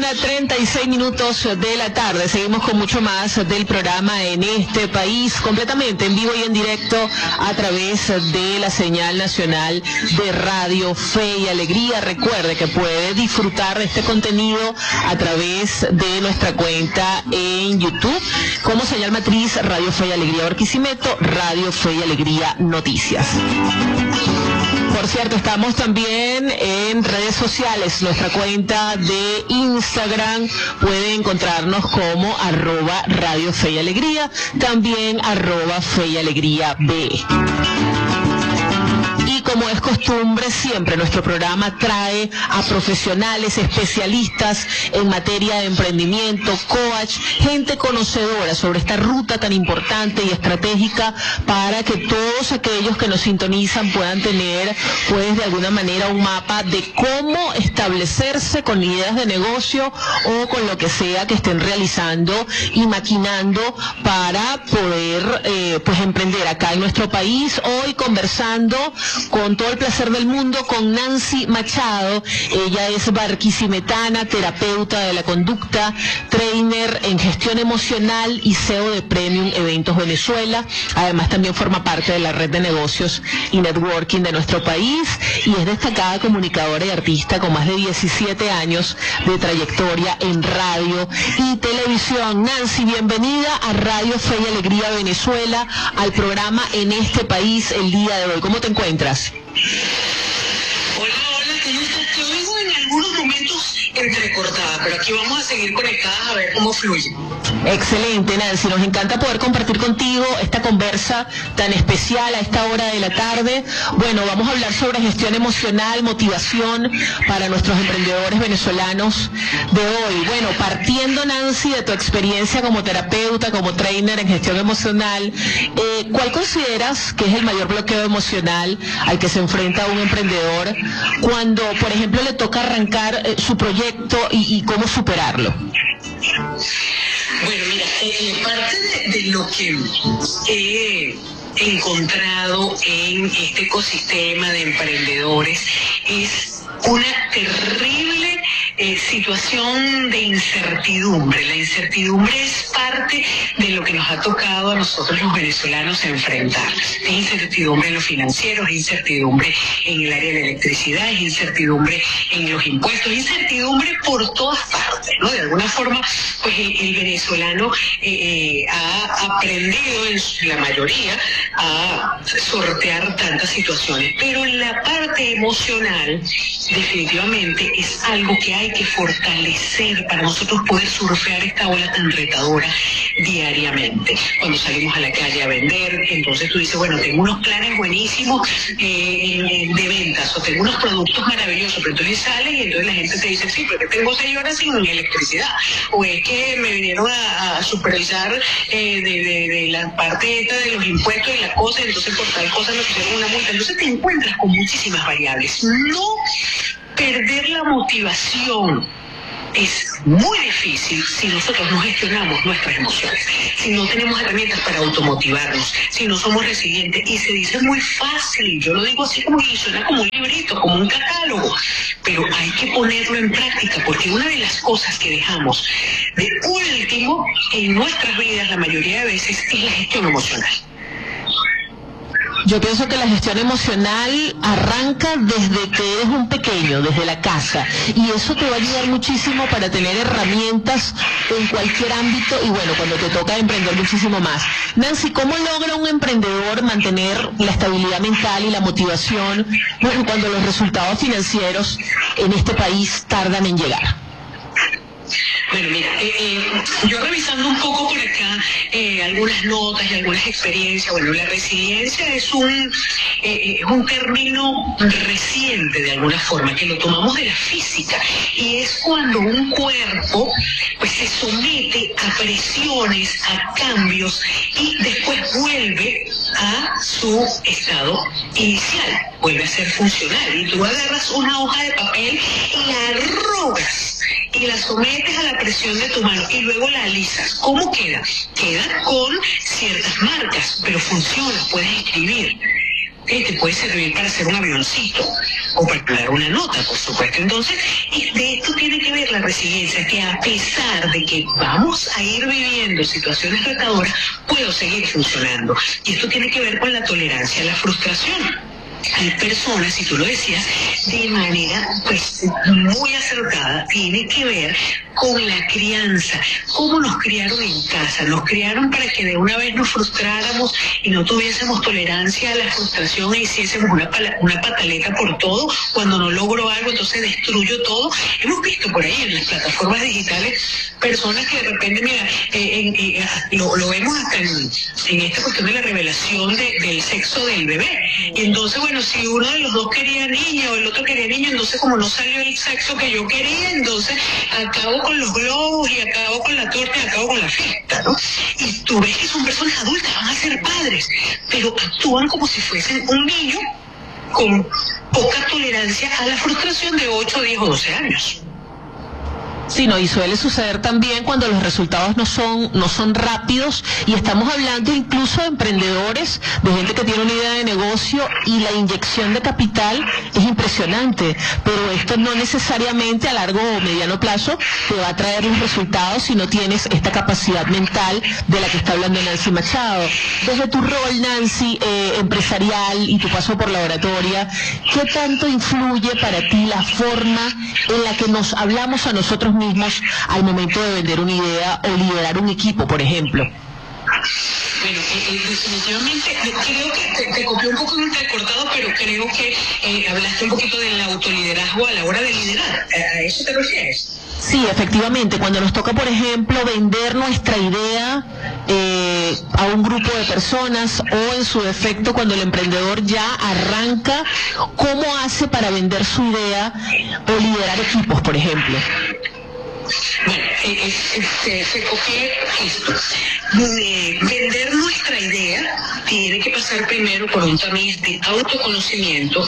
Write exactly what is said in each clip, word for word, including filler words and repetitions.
treinta y seis minutos de la tarde. Seguimos con mucho más del programa En este País, completamente en vivo y en directo a través de la señal nacional de Radio Fe y Alegría. Recuerde que puede disfrutar de este contenido a través de nuestra cuenta en YouTube como señal matriz Radio Fe y Alegría Barquisimeto, Radio Fe y Alegría Noticias. Por cierto, estamos también en redes sociales. Nuestra cuenta de Instagram puede encontrarnos como arroba Radio Fe y Alegría, también arroba Fe y Alegría B. Y como es costumbre, siempre nuestro programa trae a profesionales, especialistas en materia de emprendimiento, coach, gente conocedora sobre esta ruta tan importante y estratégica para que todos aquellos que nos sintonizan puedan tener, pues, de alguna manera un mapa de cómo establecerse con ideas de negocio o con lo que sea que estén realizando y maquinando para poder, eh, pues, emprender acá en nuestro país. Hoy conversando con todo el placer del mundo con Nancy Machado. Ella es barquisimetana, terapeuta de la conducta, trainer en gestión emocional y C E O de Premium Eventos Venezuela. Además también forma parte de la red de negocios y networking de nuestro país y es destacada comunicadora y artista con más de diecisiete años de trayectoria en radio y televisión. Nancy, bienvenida a Radio Fe y Alegría Venezuela, al programa En este País el día de hoy. ¿Cómo te encuentras? Hola, hola, ¿cómo estás? Te oigo en algunos momentos entrecortada, pero aquí vamos a seguir conectadas a ver cómo fluye. Excelente, Nancy, nos encanta poder compartir contigo esta conversa tan especial a esta hora de la tarde. Bueno, vamos a hablar sobre gestión emocional, motivación para nuestros emprendedores venezolanos de hoy. Bueno, partiendo, Nancy, de tu experiencia como terapeuta, como trainer en gestión emocional, eh, ¿cuál consideras que es el mayor bloqueo emocional al que se enfrenta un emprendedor cuando, por ejemplo, le toca arrancar eh, su proyecto y, y cómo superarlo? Bueno, mira, eh, parte de, de lo que he encontrado en este ecosistema de emprendedores es una terrible eh, situación de incertidumbre. La incertidumbre es parte de lo que nos ha tocado a nosotros los venezolanos enfrentar. Es incertidumbre en lo financiero, es incertidumbre en el área de la electricidad, es incertidumbre en los impuestos, es incertidumbre por todas partes, ¿no? De alguna forma, pues el, el venezolano eh, eh, ha aprendido en la mayoría a sortear tantas situaciones, pero la parte emocional definitivamente es algo que hay que fortalecer para nosotros poder surfear esta ola tan retadora diariamente. Cuando salimos a la calle a vender, entonces tú dices, bueno, tengo unos planes buenísimos eh, de ventas o tengo unos productos maravillosos, pero entonces sales y entonces la gente te dice, sí, pero que tengo seis horas sin electricidad, o es que me vinieron a, a supervisar eh, de, de, de la parte esta de los impuestos y la cosa, y entonces por tal cosa me pusieron una multa. Entonces te encuentras con muchísimas variables. No perder la motivación es muy difícil si nosotros no gestionamos nuestras emociones, si no tenemos herramientas para automotivarnos, si no somos resilientes. Y se dice muy fácil, yo lo digo así como que suena como un librito, como un catálogo, pero hay que ponerlo en práctica, porque una de las cosas que dejamos de último en nuestras vidas la mayoría de veces es la gestión emocional. Yo pienso que la gestión emocional arranca desde que eres un pequeño, desde la casa, y eso te va a ayudar muchísimo para tener herramientas en cualquier ámbito y bueno, cuando te toca emprender muchísimo más. Nancy, ¿cómo logra un emprendedor mantener la estabilidad mental y la motivación bueno, cuando los resultados financieros en este país tardan en llegar? Bueno, mira, eh, eh, yo revisando un poco por acá eh, algunas notas y algunas experiencias, bueno, la resiliencia es un, eh, es un término reciente de alguna forma, que lo tomamos de la física, y es cuando un cuerpo pues se somete a presiones, a cambios, y después vuelve a su estado inicial, vuelve a ser funcional, y tú agarras una hoja de papel y la arrugas y la sometes a la presión de tu mano y luego la alisas. ¿Cómo queda? Queda con ciertas marcas, pero funciona, puedes escribir. que te puede servir para hacer un avioncito o para dar una nota, por supuesto. Entonces, de esto tiene que ver la resiliencia, que a pesar de que vamos a ir viviendo situaciones retadoras, puedo seguir funcionando. Y esto tiene que ver con la tolerancia a la frustración. Hay personas, y tú lo decías, de manera pues muy acertada, tiene que ver con la crianza, cómo nos criaron en casa. Nos criaron para que de una vez nos frustráramos y no tuviésemos tolerancia a la frustración e hiciésemos una, una pataleta por todo. Cuando no logro algo, entonces destruyo todo. Hemos visto por ahí en las plataformas digitales personas que de repente, mira, eh, eh, eh, lo, lo vemos hasta en, en esta cuestión de la revelación de, del sexo del bebé. Y entonces, bueno, si uno de los dos quería niña o el otro quería niño, entonces como no salió el sexo que yo quería, entonces acabo con los globos y acabo con la torta y acabo con la fiesta, ¿no? Y tú ves que son personas adultas, van a ser padres, pero actúan como si fuesen un niño con poca tolerancia a la frustración de ocho, diez o doce años. Sí, no, y suele suceder también cuando los resultados no son no son rápidos, y estamos hablando incluso de emprendedores, de gente que tiene una idea de negocio y la inyección de capital es impresionante, pero esto no necesariamente a largo o mediano plazo te va a traer los resultados si no tienes esta capacidad mental de la que está hablando Nancy Machado. Desde tu rol, Nancy, eh, empresarial y tu paso por la oratoria, ¿qué tanto influye para ti la forma en la que nos hablamos a nosotros mismos al momento de vender una idea o liderar un equipo, por ejemplo? Bueno, eh, definitivamente, creo que te, te copié un poco en un recortado, pero creo que eh, hablaste un poquito del autoliderazgo a la hora de liderar. ¿A, a eso te refieres? Sí, efectivamente, cuando nos toca, por ejemplo, vender nuestra idea eh, a un grupo de personas, o en su defecto cuando el emprendedor ya arranca, ¿cómo hace para vender su idea o liderar equipos, por ejemplo? Bueno, eh, eh, se copié esto. Eh, vender nuestra idea tiene que pasar primero por un tamiz de autoconocimiento,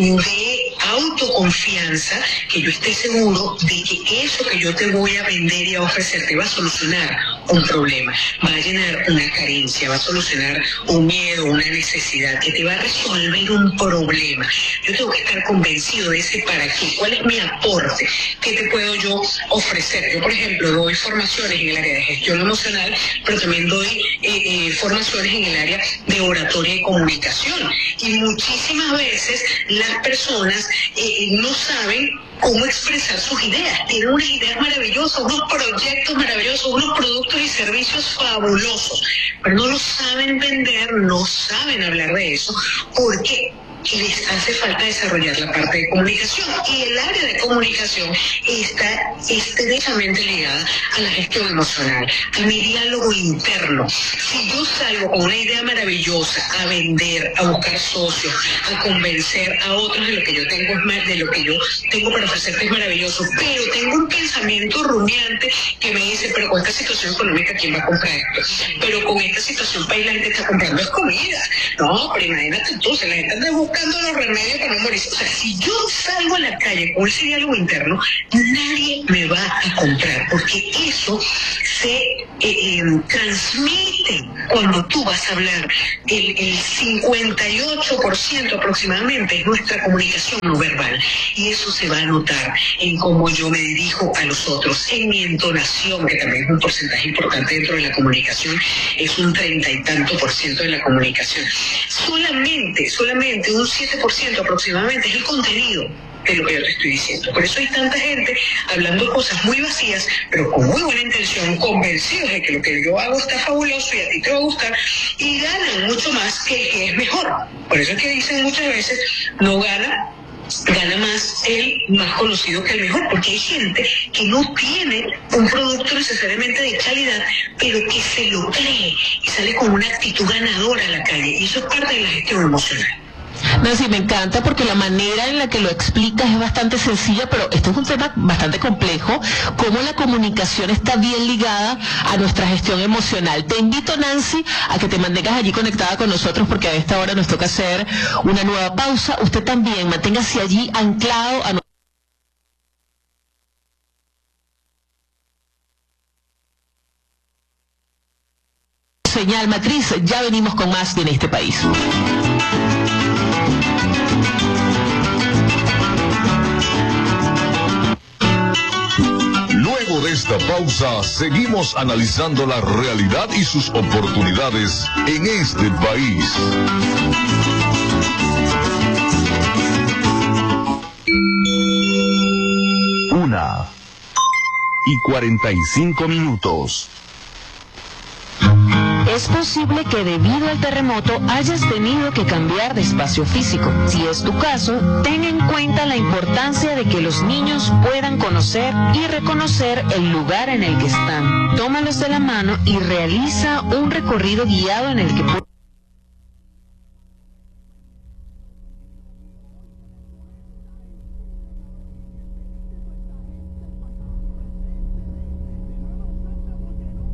de autoconfianza, que yo esté seguro de que eso que yo te voy a vender y a ofrecer te va a solucionar un problema, va a llenar una carencia, va a solucionar un miedo, una necesidad, que te va a resolver un problema. Yo tengo que estar convencido de ese para qué, cuál es mi aporte, qué te puedo yo ofrecer. Yo, por ejemplo, doy formaciones en el área de gestión emocional, pero también doy eh, eh, formaciones en el área de oratoria y comunicación. Y muchísimas veces las personas eh, no saben cómo expresar sus ideas. Tienen unas ideas maravillosas, unos proyectos maravillosos, unos productos y servicios fabulosos, pero no lo saben vender, no saben hablar de eso, porque les hace falta desarrollar la parte de comunicación, y el área de comunicación está estrechamente ligada a la gestión emocional, a mi diálogo interno. Si yo salgo con una idea maravillosa a vender, a buscar socios, a convencer a otros de lo que yo tengo es más, de lo que yo tengo para ofrecerte es maravilloso, pero tengo un pensamiento rumiante que me dice, pero con esta situación económica, ¿quién va a comprar esto? Pero con esta situación país la gente está comprando es comida. No, pero imagínate tú, si la gente anda buscando los remedios para no morir. O sea, si yo salgo a la calle con ese diálogo interno, nadie me va a comprar, porque eso se eh, eh, transmite cuando tú vas a hablar. El, el cincuenta y ocho por ciento aproximadamente es nuestra comunicación no verbal, y eso se va a notar en cómo yo me dirijo a los otros, en mi entonación, que también es un porcentaje importante dentro de la comunicación, es un treinta y tanto por ciento de la comunicación. Solamente, solamente un siete por ciento aproximadamente es el contenido de lo que yo te estoy diciendo. Por eso hay tanta gente hablando cosas muy vacías, pero con muy buena intención, convencidos de que lo que yo hago está fabuloso y a ti te va a gustar, y ganan mucho más que el que es mejor. Por eso es que dicen muchas veces, no gana, gana más el más conocido que el mejor, porque hay gente que no tiene un producto necesariamente de calidad, pero que se lo cree y sale con una actitud ganadora a la calle, y eso es parte de la gestión emocional. Nancy, me encanta porque la manera en la que lo explicas es bastante sencilla, pero esto es un tema bastante complejo, cómo la comunicación está bien ligada a nuestra gestión emocional. Te invito, Nancy, a que te mantengas allí conectada con nosotros, porque a esta hora nos toca hacer una nueva pausa. Usted también, manténgase allí anclado a nuestra señal matriz. Ya venimos con más de En este país. esta pausa, seguimos analizando la realidad y sus oportunidades en este país. Una y cuarenta y cinco minutos. Es posible que debido al terremoto hayas tenido que cambiar de espacio físico. Si es tu caso, ten en cuenta la importancia de que los niños puedan conocer y reconocer el lugar en el que están. Tómalos de la mano y realiza un recorrido guiado en el que